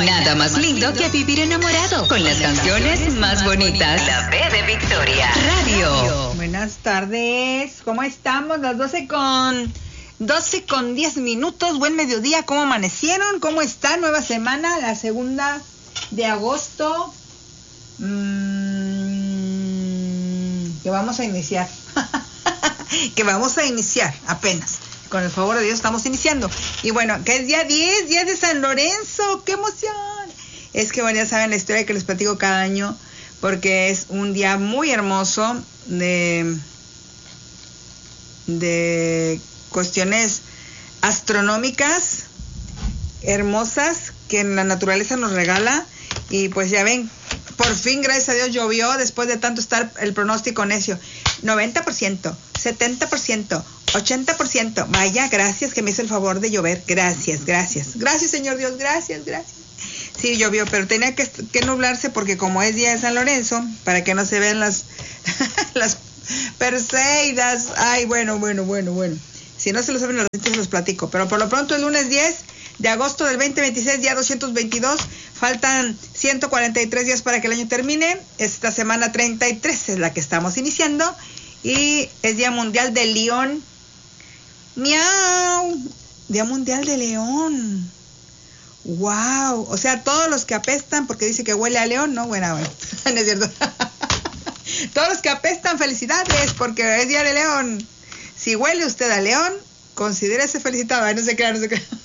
nada más lindo que vivir enamorado con las canciones más bonitas. La B de Victoria Radio. Buenas tardes, ¿cómo estamos? Las 12 con 10 minutos. Buen mediodía, ¿cómo amanecieron? ¿Cómo está? Nueva semana, la 2 de agosto. Que vamos a iniciar. Que vamos a iniciar apenas. Con el favor de Dios estamos iniciando. Y bueno, que es día 10, día de San Lorenzo. ¡Qué emoción! Es que bueno, ya saben la historia que les platico cada año, porque es un día muy hermoso de cuestiones astronómicas hermosas que la naturaleza nos regala. Y pues ya ven, por fin, gracias a Dios, llovió después de tanto estar el pronóstico necio. 90%, 70%, 80%. Vaya, gracias que me hizo el favor de llover. Gracias, gracias. Gracias, Señor Dios, gracias, gracias. Sí, llovió, pero tenía que nublarse porque como es día de San Lorenzo, para que no se vean las Perseidas. Ay, bueno. Si no se lo saben, los se los platico. Pero por lo pronto, el lunes 10 de agosto del 2026, día 222. Faltan 143 días para que el año termine. Esta semana 33 es la que estamos iniciando. Y es Día Mundial del León. ¡Miau! Día Mundial del León. ¡Wow! O sea, todos los que apestan, porque dice que huele a león, ¿no? Bueno, no es cierto. Todos los que apestan, felicidades, porque es Día de León. Si huele usted a león, considérese felicitado. Ay, no se crea.